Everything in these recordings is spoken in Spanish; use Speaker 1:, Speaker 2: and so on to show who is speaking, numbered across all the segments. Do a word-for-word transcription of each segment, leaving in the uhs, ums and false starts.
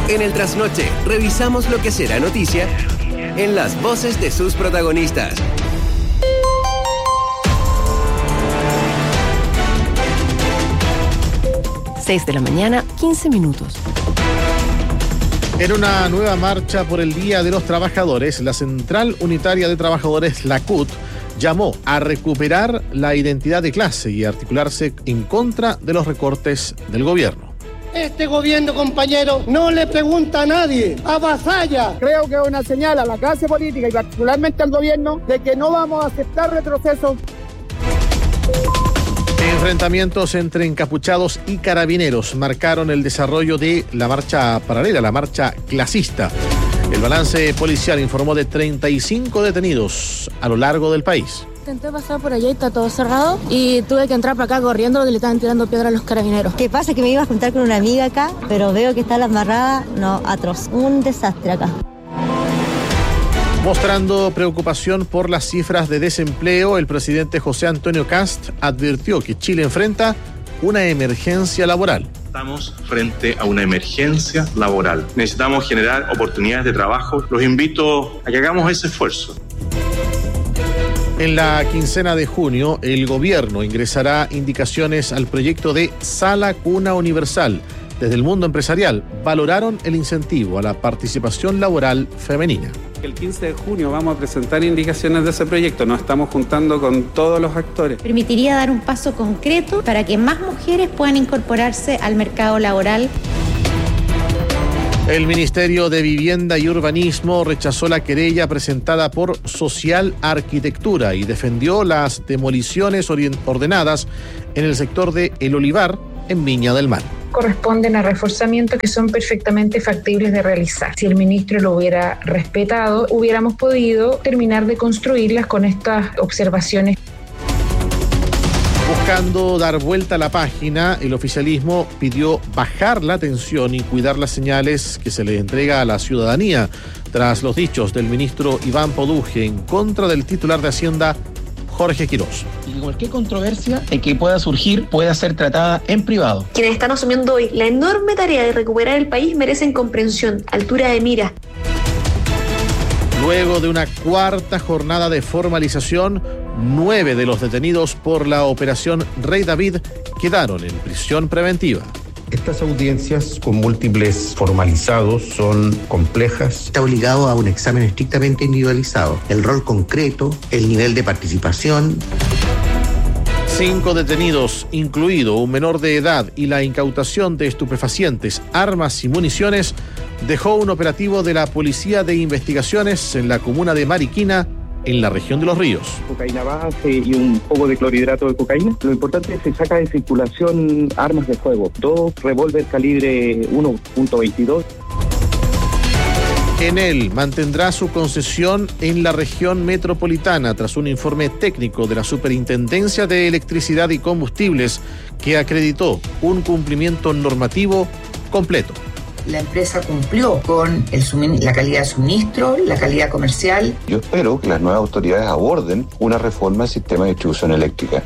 Speaker 1: En el Trasnoche, revisamos lo que será noticia en las voces de sus protagonistas.
Speaker 2: seis de la mañana, quince minutos.
Speaker 3: En una nueva marcha por el Día de los Trabajadores, la Central Unitaria de Trabajadores, la C U T, llamó a recuperar la identidad de clase y articularse en contra de los recortes del gobierno.
Speaker 4: Este gobierno, compañero, no le pregunta a nadie, avasalla.
Speaker 5: Creo que es una señal a la clase política y particularmente al gobierno de que no vamos a aceptar retrocesos.
Speaker 3: Enfrentamientos entre encapuchados y carabineros marcaron el desarrollo de la marcha paralela, la marcha clasista. El balance policial informó de treinta y cinco detenidos a lo largo del país.
Speaker 6: Intenté pasar por allá y está todo cerrado y tuve que entrar para acá corriendo porque le estaban tirando piedra a los carabineros.
Speaker 7: ¿Qué pasa? Que me iba a juntar con una amiga acá, pero veo que está la embarrada, no, atroz. Un desastre acá.
Speaker 3: Mostrando preocupación por las cifras de desempleo, el presidente José Antonio Kast advirtió que Chile enfrenta una emergencia laboral.
Speaker 8: Estamos frente a una emergencia laboral. Necesitamos generar oportunidades de trabajo. Los invito a que hagamos ese esfuerzo.
Speaker 3: En la quincena de junio, el gobierno ingresará indicaciones al proyecto de Sala Cuna Universal. Desde el mundo empresarial, valoraron el incentivo a la participación laboral femenina.
Speaker 9: El quince de junio vamos a presentar indicaciones de ese proyecto. Nos estamos juntando con todos los actores.
Speaker 10: Permitiría dar un paso concreto para que más mujeres puedan incorporarse al mercado laboral.
Speaker 3: El Ministerio de Vivienda y Urbanismo rechazó la querella presentada por Social Arquitectura y defendió las demoliciones ordenadas en el sector de El Olivar, en Viña del Mar.
Speaker 11: Corresponden a reforzamientos que son perfectamente factibles de realizar. Si el ministro lo hubiera respetado, hubiéramos podido terminar de construirlas con estas observaciones.
Speaker 3: Buscando dar vuelta a la página, el oficialismo pidió bajar la tensión y cuidar las señales que se le entrega a la ciudadanía tras los dichos del ministro Iván Poduje en contra del titular de Hacienda, Jorge Quirós.
Speaker 12: Y cualquier controversia que pueda surgir pueda ser tratada en privado.
Speaker 13: Quienes están asumiendo hoy la enorme tarea de recuperar el país merecen comprensión, altura de mira.
Speaker 3: Luego de una cuarta jornada de formalización, nueve de los detenidos por la operación Rey David quedaron en prisión preventiva.
Speaker 14: Estas audiencias con múltiples formalizados son complejas.
Speaker 15: Está obligado a un examen estrictamente individualizado. El rol concreto, el nivel de participación.
Speaker 3: Cinco detenidos, incluido un menor de edad, y la incautación de estupefacientes, armas y municiones, dejó un operativo de la Policía de Investigaciones en la comuna de Mariquina, en la región de Los Ríos.
Speaker 16: Cocaína base y un poco de clorhidrato de cocaína. Lo importante es que se saca de circulación armas de fuego, dos revólver calibre uno punto veintidós.
Speaker 3: Enel mantendrá su concesión en la región metropolitana tras un informe técnico de la Superintendencia de Electricidad y Combustibles que acreditó un cumplimiento normativo completo.
Speaker 17: La empresa cumplió con el sumin- la calidad de suministro, la calidad comercial.
Speaker 18: Yo espero que las nuevas autoridades aborden una reforma del sistema de distribución eléctrica.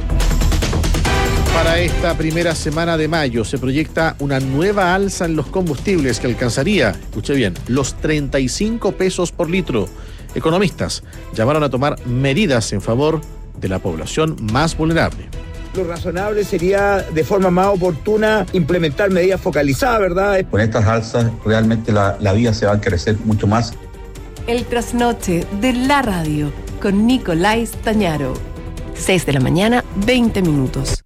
Speaker 3: Para esta primera semana de mayo se proyecta una nueva alza en los combustibles que alcanzaría, escuche bien, los treinta y cinco pesos por litro. Economistas llamaron a tomar medidas en favor de la población más vulnerable.
Speaker 19: Lo razonable sería, de forma más oportuna, implementar medidas focalizadas, ¿verdad?
Speaker 20: Con estas alzas, realmente la, la vida se va a crecer mucho más.
Speaker 2: El Trasnoche de la radio, con Nicolás Tañaro. seis de la mañana, veinte minutos.